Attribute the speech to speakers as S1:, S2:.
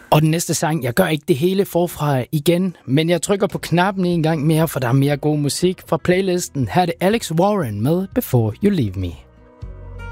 S1: Og den næste sang, jeg gør ikke det hele forfra igen, men jeg trykker på knappen en gang mere, for der er mere god musik fra playlisten. Her er det Alex Warren med Before You Leave Me.